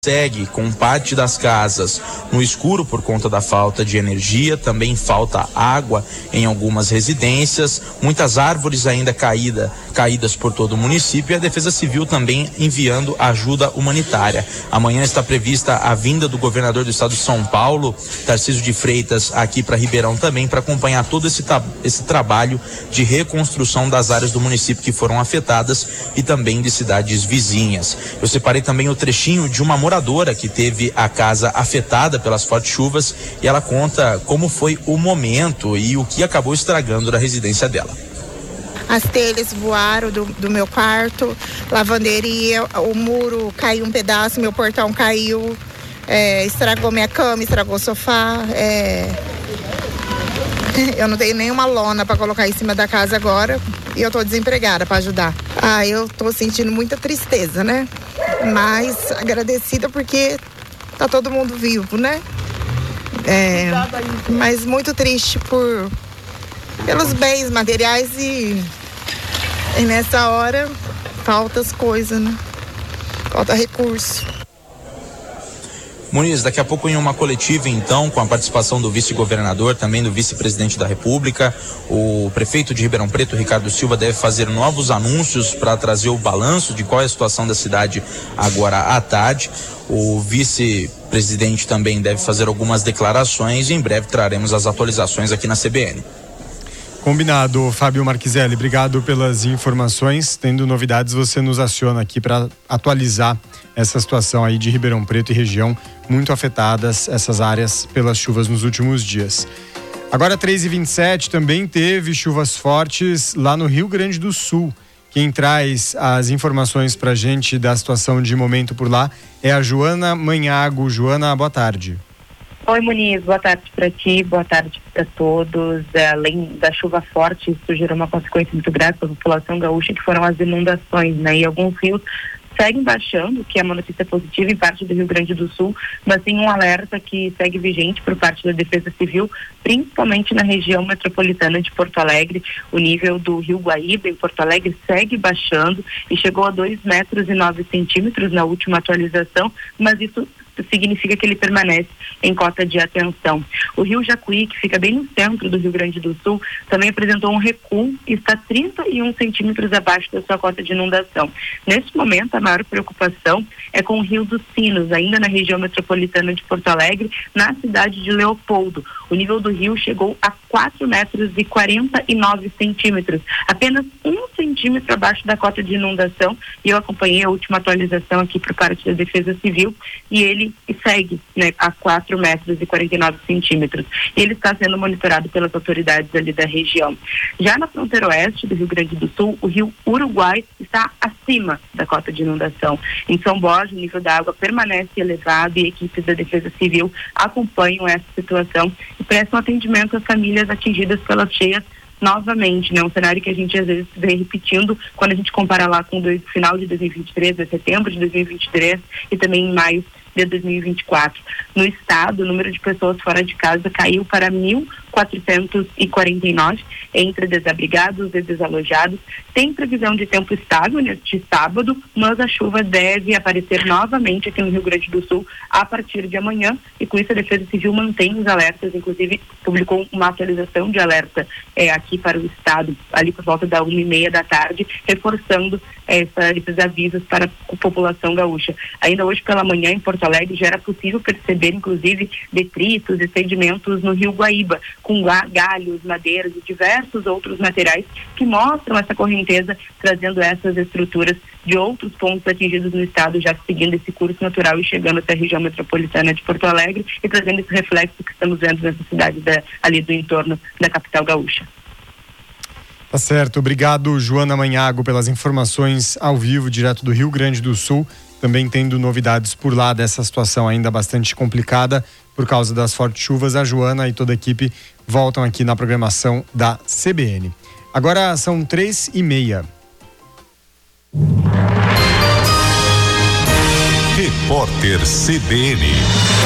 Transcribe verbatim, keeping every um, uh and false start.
segue com parte das casas no escuro por conta da falta de energia, também falta água em algumas residências, muitas árvores ainda caída, caídas por todo o município e a Defesa Civil também enviando ajuda humanitária. Amanhã está prevista a vinda do governador do estado de São Paulo, Tarcísio de Freitas, aqui para Ribeirão também, para acompanhar todo esse, esse trabalho de reconstrução das áreas do município que foram afetadas e também de cidades vizinhas. Eu separei também o trechinho de uma moradora que teve a casa afetada pelas fortes chuvas e ela conta como foi o momento e o que acabou estragando da residência dela. As telhas voaram do, do meu quarto, lavanderia, o muro caiu um pedaço, meu portão caiu, é, estragou minha cama, estragou o sofá. É... Eu não tenho nenhuma lona para colocar em cima da casa agora e eu tô desempregada para ajudar. Ah, eu tô sentindo muita tristeza, né? Mas agradecida porque tá todo mundo vivo, né? É, mas muito triste por pelos bens materiais e, e nessa hora falta as coisas, né? Falta recurso. Muniz, daqui a pouco em uma coletiva, então, com a participação do vice-governador, também do vice-presidente da República, o prefeito de Ribeirão Preto, Ricardo Silva, deve fazer novos anúncios para trazer o balanço de qual é a situação da cidade agora à tarde. O vice-presidente também deve fazer algumas declarações e em breve traremos as atualizações aqui na C B N. Combinado, Fábio Marquiselli, obrigado pelas informações. Tendo novidades, você nos aciona aqui para atualizar essa situação aí de Ribeirão Preto e região, muito afetadas essas áreas pelas chuvas nos últimos dias. Agora, três e vinte e sete, também teve chuvas fortes lá no Rio Grande do Sul. Quem traz as informações para a gente da situação de momento por lá é a Joana Manhago. Joana, boa tarde. Oi, Muniz, boa tarde para ti, boa tarde para todos. Além da chuva forte, isso gerou uma consequência muito grave para a população gaúcha, que foram as inundações, né? E alguns rios seguem baixando, que é uma notícia positiva em parte do Rio Grande do Sul, mas tem um alerta que segue vigente por parte da Defesa Civil, principalmente na região metropolitana de Porto Alegre. O nível do Rio Guaíba, em Porto Alegre, segue baixando e chegou a dois metros e nove centímetros na última atualização, mas isso significa que ele permanece em cota de atenção. O rio Jacuí, que fica bem no centro do Rio Grande do Sul, também apresentou um recuo e está trinta e um centímetros abaixo da sua cota de inundação. Neste momento, a maior preocupação é com o Rio dos Sinos, ainda na região metropolitana de Porto Alegre, na cidade de Leopoldo. O nível do rio chegou a quatro metros e quarenta e nove centímetros, apenas um centímetro abaixo da cota de inundação, e eu acompanhei a última atualização aqui por parte da Defesa Civil, e ele segue, né, a quatro metros e quarenta e nove centímetros. Ele está sendo monitorado pelas autoridades ali da região. Já na fronteira oeste do Rio Grande do Sul, o rio Uruguai está acima da cota de inundação. Em São Borja, o nível da água permanece elevado e equipes da Defesa Civil acompanham essa situação e prestam atendimento às famílias atingidas pelas cheias novamente, né? Um cenário que a gente às vezes vem repetindo quando a gente compara lá com o final de dois mil e vinte e três, de setembro de dois mil e vinte e três e também em maio de dois mil e vinte e quatro. No estado, o número de pessoas fora de casa caiu para mil quatrocentos e quarenta e nove, entre desabrigados e desalojados. Tem previsão de tempo estável neste sábado, mas a chuva deve aparecer novamente aqui no Rio Grande do Sul a partir de amanhã, e com isso a Defesa Civil mantém os alertas, inclusive publicou uma atualização de alerta é, aqui para o estado, ali por volta da uma e meia da tarde, reforçando essa, esses avisos para a população gaúcha. Ainda hoje pela manhã, em Porto Alegre, já era possível perceber, inclusive, detritos e sedimentos no Rio Guaíba, com galhos, madeiras e diversos outros materiais que mostram essa correnteza, trazendo essas estruturas de outros pontos atingidos no estado, já seguindo esse curso natural e chegando até a região metropolitana de Porto Alegre e trazendo esse reflexo que estamos vendo nessa cidade da, ali do entorno da capital gaúcha. Tá certo, obrigado, Joana Manhago, pelas informações ao vivo, direto do Rio Grande do Sul, também tendo novidades por lá dessa situação ainda bastante complicada por causa das fortes chuvas. A Joana e toda a equipe voltam aqui na programação da C B N. Agora são três e meia. Repórter C B N.